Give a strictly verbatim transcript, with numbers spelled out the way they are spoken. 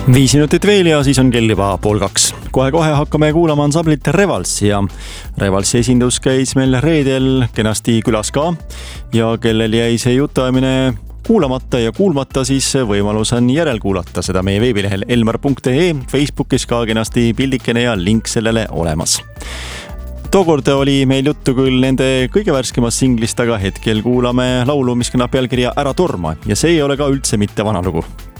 Viis minutit veel ja siis on kell juba pool kaks. Kohe-kohe hakkame kuulama ansamblit Revals ja Revalsi esindus käis meil reedel kenasti külas ka ja kellel jäi see jutuajamine kuulamata ja kuulmata, siis võimalus on järel kuulata seda meie veebilehel elmar punkt ee, Facebookis ka kenasti pildikene ja link sellele olemas. Tookord oli meil juttu küll nende kõige värskemast singlist, aga hetkel kuulame laulu, mis kõnab pealkirja Ära torma ja see ei ole ka üldse mitte vana lugu.